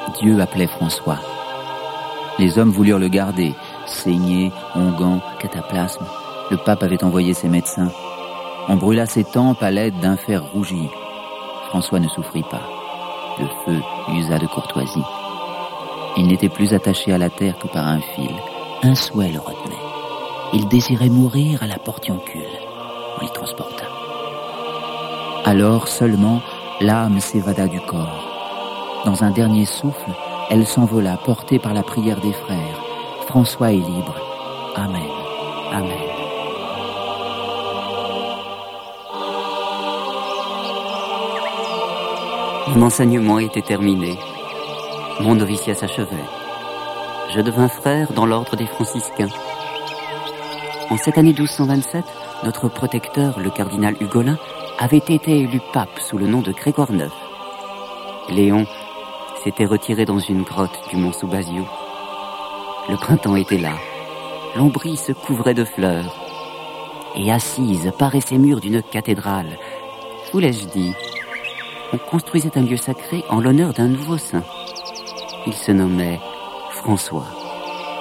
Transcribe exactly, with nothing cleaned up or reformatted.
Dieu appelait François. Les hommes voulurent le garder. Saignée, onguent, cataplasme. Le pape avait envoyé ses médecins. On brûla ses tempes à l'aide d'un fer rougi. François ne souffrit pas. Le feu usa de courtoisie. Il n'était plus attaché à la terre que par un fil. Un souhait le retenait. Il désirait mourir à la Portiuncule. On l'y transporta. Alors seulement, l'âme s'évada du corps. Dans un dernier souffle, elle s'envola, portée par la prière des frères. François est libre. Amen. Amen. Mon enseignement était terminé. Mon noviciat s'achevait. Je devins frère dans l'ordre des franciscains. En cette année douze cent vingt-sept, notre protecteur, le cardinal Ugolin, avait été élu pape sous le nom de Grégoire neuf. Léon s'était retiré dans une grotte du mont Subasio. Le printemps était là. L'ombrie se couvrait de fleurs. Et assise, parée ces murs d'une cathédrale, vous l'ai-je dit, on construisait un lieu sacré en l'honneur d'un nouveau saint. Il se nommait François.